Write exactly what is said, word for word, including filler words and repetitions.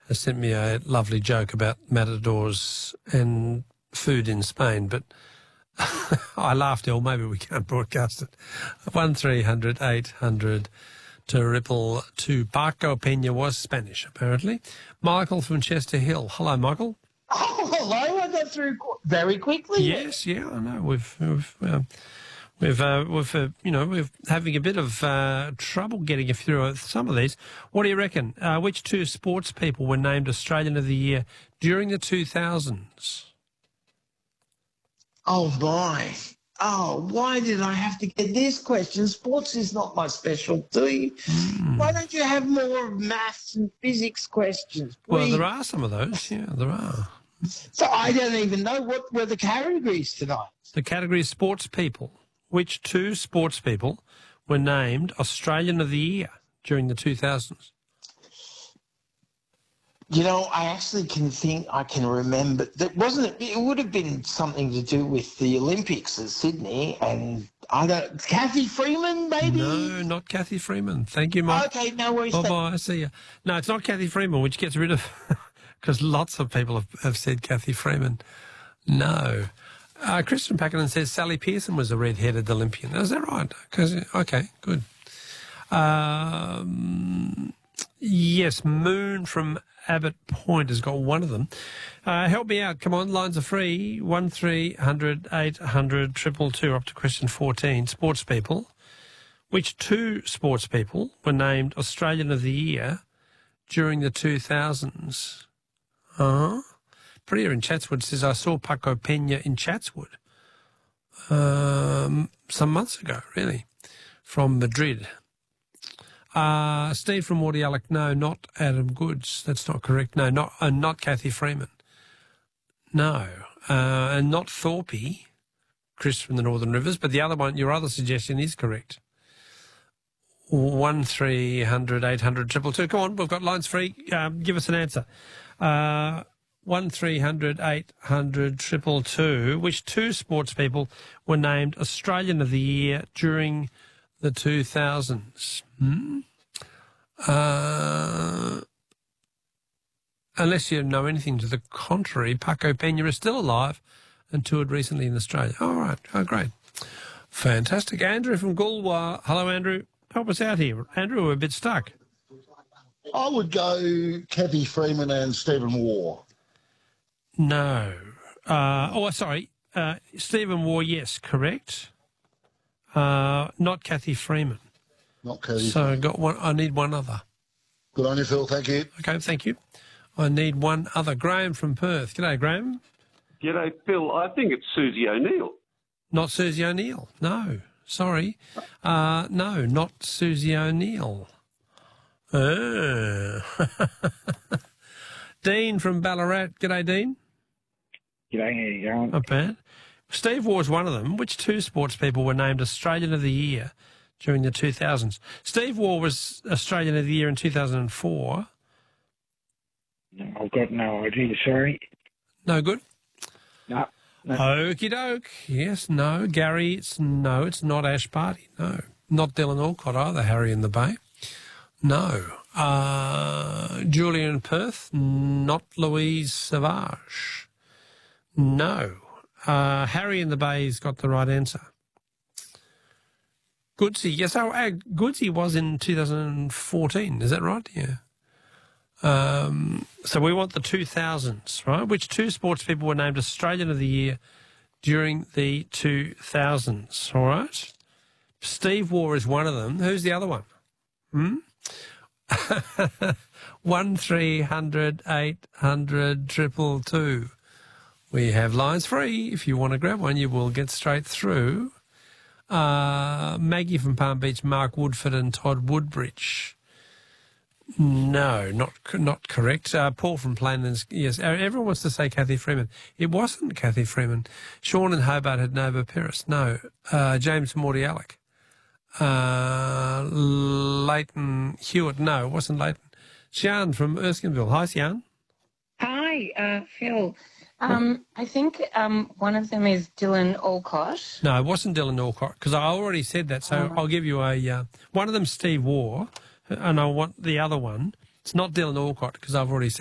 has sent me a lovely joke about matadors and food in Spain, but I laughed, ill. Maybe we can't broadcast it. One three hundred eight hundred to Ripple to Paco Peña was Spanish, apparently. Michael from Chester Hill. Hello, Michael. Oh, hello. I got through very quickly. Yes, yeah, I know. We've we've uh, we've uh, we've uh, you know we're having a bit of uh, trouble getting you through some of these. What do you reckon? Uh, which two sports people were named Australian of the Year during the two thousands? Oh, my. Oh, why did I have to get this question? Sports is not my specialty. Mm. Why don't you have more maths and physics questions, please? Well, there are some of those. Yeah, there are. So I don't even know what were the categories tonight. The category is sports people. Which two sports people were named Australian of the Year during the two thousands? You know, I actually can think, I can remember, that wasn't it, it would have been something to do with the Olympics in Sydney, and I don't, Kathy Freeman, maybe? No, not Kathy Freeman. Thank you, Mike. Okay, no worries. Bye-bye, see you. No, it's not Kathy Freeman, which gets rid of, because lots of people have, have said Kathy Freeman. No. Uh, Christian Packenden says Sally Pearson was a red-headed Olympian. Is that right? 'Cause, okay, good. Um, yes, Moon from Abbott Point has got one of them. Uh, help me out. Come on, lines are free. One three hundred eight hundred triple two up to question fourteen. Sports people. Which two sports people were named Australian of the Year during the two thousands? Uh-huh. Priya in Chatswood says, I saw Paco Peña in Chatswood um, some months ago, really, from Madrid. Uh, Steve from Mordialloc, no, not Adam Goods. That's not correct. No, not uh, not Kathy Freeman. No. Uh, and not Thorpe, Chris from the Northern Rivers, but the other one, your other suggestion is correct. One three hundred eight hundred triple two. Come on, we've got lines free. Um, give us an answer. Uh, one three hundred eight hundred triple two. Which two sports people were named Australian of the Year during the two thousands? Hmm? Uh, unless you know anything to the contrary, Paco Peña is still alive and toured recently in Australia. All right. Oh, great. Fantastic. Andrew from Goolwa. Hello, Andrew. Help us out here. Andrew, we're a bit stuck. I would go Kathy Freeman and Stephen Waugh. No. Uh, oh, sorry. Uh, Stephen Waugh, yes, correct. Uh, not Kathy Freeman. Not Kathy. So I got one. I need one other. Good on you, Phil. Thank you. Okay, thank you. I need one other. Graham from Perth. G'day, Graham. G'day, Phil. I think it's Susie O'Neill. Not Susie O'Neill. No. Sorry. Uh, no, not Susie O'Neill. Uh. Dean from Ballarat. G'day, Dean. G'day, how you going? Not bad. Steve Waugh's one of them. Which two sports people were named Australian of the Year during the two thousands? Steve Waugh was Australian of the Year in two thousand four. No, I've got no idea, sorry. No good? No. no. Okie doke. Yes, no. Gary, it's no, it's not Ash Barty. No. Not Dylan Alcott either, Harry in the Bay. No. Uh, Julian Perth, not Louise Savage. No. Uh, Harry in the Bay's got the right answer. Goodsey, yes, oh, uh, Goodsey was in two thousand fourteen, is that right? Yeah. Um, so we want the two thousands, right? Which two sports people were named Australian of the Year during the two thousands, all right? Steve Waugh is one of them. Who's the other one? Hmm? One three hundred eight hundred triple two. We have lines free. If you want to grab one, you will get straight through. Uh, Maggie from Palm Beach, Mark Woodford and Todd Woodbridge. No, not not correct. Uh, Paul from Plainlands, yes. Everyone wants to say Kathy Freeman. It wasn't Kathy Freeman. Sean in Hobart had Nova Peris. No. Uh, James Mordialloc. Uh, Leighton Hewitt. No, it wasn't Leighton. Sian from Erskineville. Hi, Sian. Hi, uh, Phil. Um, I think um, one of them is Dylan Alcott. No, it wasn't Dylan Alcott because I already said that. So oh. I'll give you a uh, one of them, Steve Waugh, and I want the other one. It's not Dylan Alcott because I've already said.